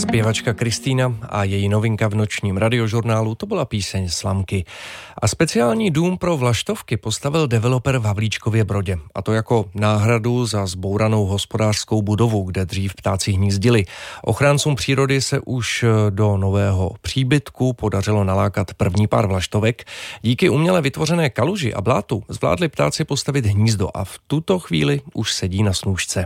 Zpěvačka Kristýna a její novinka v nočním radiožurnálu, to byla píseň Slamky. A speciální dům pro vlaštovky postavil developer v Havlíčkově Brodě. A to jako náhradu za zbouranou hospodářskou budovu, kde dřív ptáci hnízdili. Ochráncům přírody se už do nového příbytku podařilo nalákat první pár vlaštovek. Díky uměle vytvořené kaluži a blátu zvládli ptáci postavit hnízdo a v tuto chvíli už sedí na snůšce.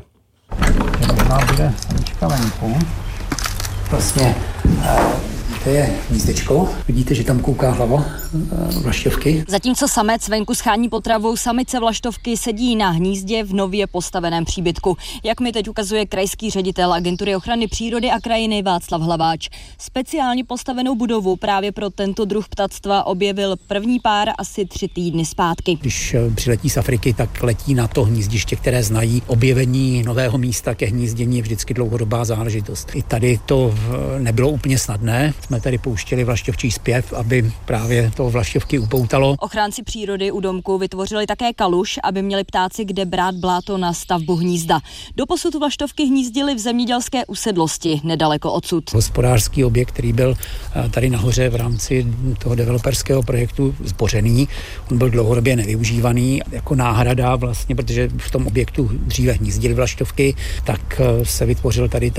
Bude samička venku. Vlastně to je hnízdečko. Vidíte, že tam kouká hlava vlaštovky. Zatímco samec venku schání potravou, samice vlaštovky sedí na hnízdě v nově postaveném příbytku. Jak mi teď ukazuje krajský ředitel Agentury ochrany přírody a krajiny Václav Hlaváč. Speciálně postavenou budovu právě pro tento druh ptactva objevil první pár asi 3 týdny zpátky. Když přiletí z Afriky, tak letí na to hnízdiště, které znají. Objevení nového místa ke hnízdění je vždycky dlouhodobá záležitost. I tady to nebylo úplně snadné. Jsme tady pouštěli vlaštovčí zpěv, aby právě to vlaštovky upoutalo. Ochránci přírody u domku vytvořili také kaluž, aby měli ptáci kde brát bláto na stavbu hnízda. Doposud vlaštovky hnízdily v zemědělské usedlosti nedaleko odsud. Hospodářský objekt, který byl tady nahoře v rámci toho developerského projektu zbořený, on byl dlouhodobě nevyužívaný jako náhrada vlastně, protože v tom objektu dříve hnízdily vlaštovky, tak se vytvořil tady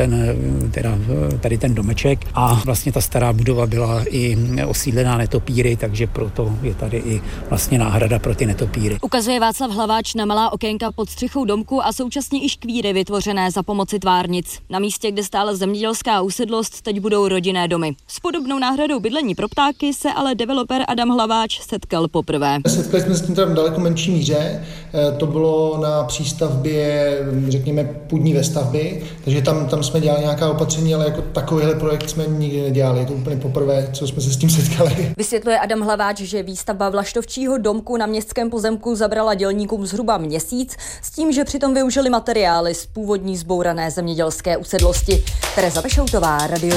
ten domeček a vlastně ta stará budova byla i osídlená netopíry, takže proto je tady i vlastně náhrada pro ty netopíry. Ukazuje Václav Hlaváč na malá okénka pod střechou domku a současně i škvíry vytvořené za pomoci tvárnic. Na místě, kde stála zemědělská usedlost, teď budou rodinné domy. S podobnou náhradou bydlení pro ptáky se ale developer Adam Hlaváč setkal poprvé. Setkali jsme s tím tam v daleko menší míře. To bylo na přístavbě, řekněme, půdní vestavby, takže tam jsme dělali nějaká opatření, ale jako takovýhle projekt jsme nikdy nedělali. Je to úplně poprvé, co jsme se s tím setkali. Vysvětluje Adam Hlaváč, že výstavba vlaštovčího domku na městském pozemku zabrala dělníkům zhruba měsíc, s tím, že přitom využili materiály z původní zbourané zemědělské usedlosti. Tereza Pešoutová, Radio